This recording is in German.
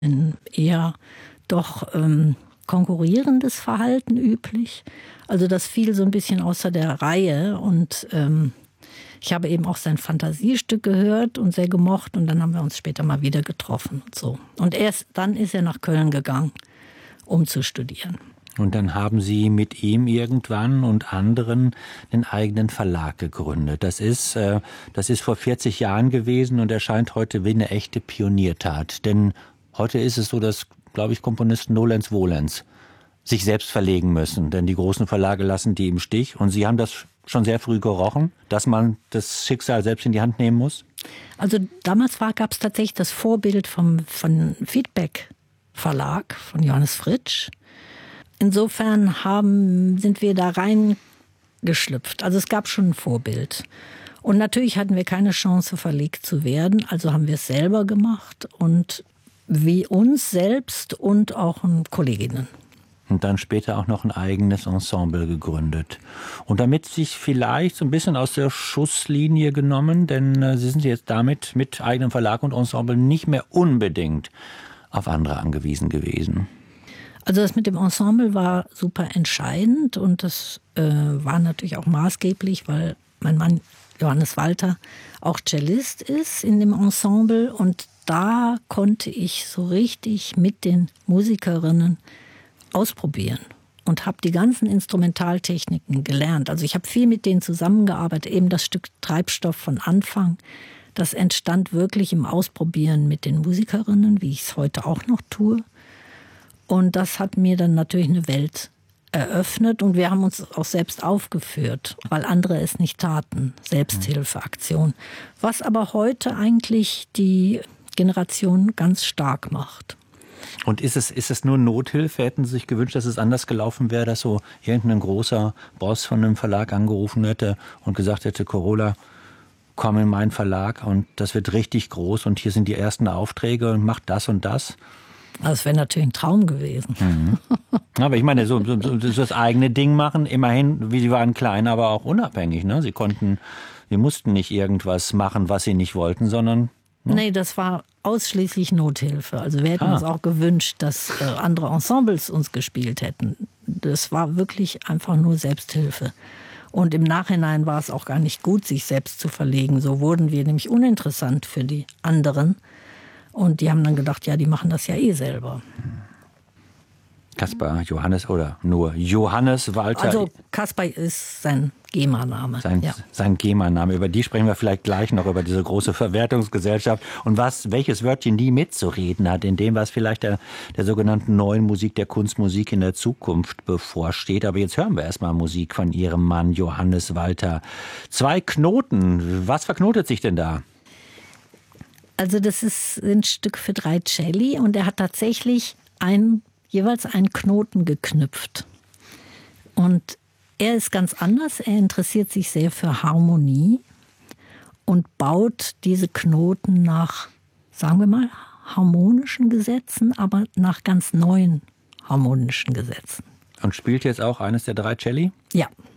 ein eher doch konkurrierendes Verhalten üblich. Also das fiel so ein bisschen außer der Reihe und ich habe eben auch sein Fantasiestück gehört und sehr gemocht und dann haben wir uns später mal wieder getroffen und so. Und erst dann ist er nach Köln gegangen, um zu studieren. Und dann haben Sie mit ihm irgendwann und anderen einen eigenen Verlag gegründet. Das ist vor 40 Jahren gewesen und erscheint heute wie eine echte Pioniertat. Denn heute ist es so, dass, glaube ich, Komponisten nolens volens sich selbst verlegen müssen. Denn die großen Verlage lassen die im Stich. Und Sie haben das schon sehr früh gerochen, dass man das Schicksal selbst in die Hand nehmen muss? Also damals gab es tatsächlich das Vorbild von Feedback Verlag, von Johannes Fritsch. Insofern sind wir da reingeschlüpft. Also es gab schon ein Vorbild. Und natürlich hatten wir keine Chance, verlegt zu werden. Also haben wir es selber gemacht und wie uns selbst und auch Kolleginnen. Und dann später auch noch ein eigenes Ensemble gegründet. Und damit sich vielleicht so ein bisschen aus der Schusslinie genommen, denn Sie sind jetzt damit mit eigenem Verlag und Ensemble nicht mehr unbedingt auf andere angewiesen gewesen. Also das mit dem Ensemble war super entscheidend und das war natürlich auch maßgeblich, weil mein Mann Johannes Walter auch Cellist ist in dem Ensemble und da konnte ich so richtig mit den Musikerinnen ausprobieren und habe die ganzen Instrumentaltechniken gelernt. Also ich habe viel mit denen zusammengearbeitet, eben das Stück Treibstoff von Anfang. Das entstand wirklich im Ausprobieren mit den Musikerinnen, wie ich es heute auch noch tue. Und das hat mir dann natürlich eine Welt eröffnet und wir haben uns auch selbst aufgeführt, weil andere es nicht taten. Selbsthilfeaktion. Was aber heute eigentlich die Generation ganz stark macht. Und ist es nur Nothilfe? Hätten Sie sich gewünscht, dass es anders gelaufen wäre, dass so irgendein großer Boss von einem Verlag angerufen hätte und gesagt hätte, Carola, komm in meinen Verlag und das wird richtig groß und hier sind die ersten Aufträge und mach das und das? Das wäre natürlich ein Traum gewesen. Mhm. Aber ich meine, so das eigene Ding machen, immerhin, Sie waren klein, aber auch unabhängig. Ne? Sie mussten nicht irgendwas machen, was Sie nicht wollten, sondern... Ne? Nee, das war ausschließlich Nothilfe. Also wir hätten uns auch gewünscht, dass andere Ensembles uns gespielt hätten. Das war wirklich einfach nur Selbsthilfe. Und im Nachhinein war es auch gar nicht gut, sich selbst zu verlegen. So wurden wir nämlich uninteressant für die anderen. Und die haben dann gedacht, ja, die machen das ja eh selber. Kaspar Johannes oder nur Johannes Walter? Also Kaspar ist sein GEMA-Name. Sein GEMA-Name. Über die sprechen wir vielleicht gleich noch, über diese große Verwertungsgesellschaft. Und welches Wörtchen die mitzureden hat, in dem, was vielleicht der sogenannten neuen Musik, der Kunstmusik in der Zukunft bevorsteht. Aber jetzt hören wir erstmal Musik von Ihrem Mann Johannes Walter. 2 Knoten. Was verknotet sich denn da? Also das ist ein Stück für 3 Celli und er hat tatsächlich jeweils einen Knoten geknüpft. Und er ist ganz anders, er interessiert sich sehr für Harmonie und baut diese Knoten nach, sagen wir mal, harmonischen Gesetzen, aber nach ganz neuen harmonischen Gesetzen. Und spielt jetzt auch eines der 3 Celli? Ja.